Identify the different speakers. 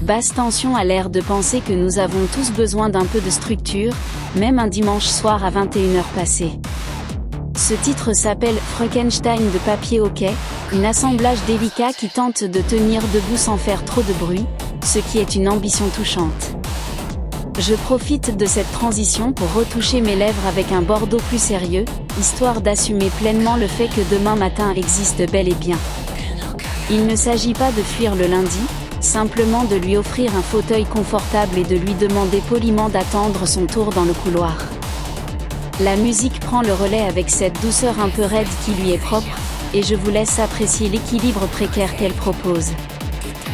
Speaker 1: Basse tension a l'air de penser que nous avons tous besoin d'un peu de structure, même un dimanche soir à 21h passées. Ce titre s'appelle Frankenstein de papier hockey, un assemblage délicat qui tente de tenir debout sans faire trop de bruit, ce qui est une ambition touchante. Je profite de cette transition pour retoucher mes lèvres avec un bordeaux plus sérieux, histoire d'assumer pleinement le fait que demain matin existe bel et bien. Il ne s'agit pas de fuir le lundi, simplement de lui offrir un fauteuil confortable et de lui demander poliment d'attendre son tour dans le couloir. La musique prend le relais avec cette douceur un peu raide qui lui est propre, et je vous laisse apprécier l'équilibre précaire qu'elle propose.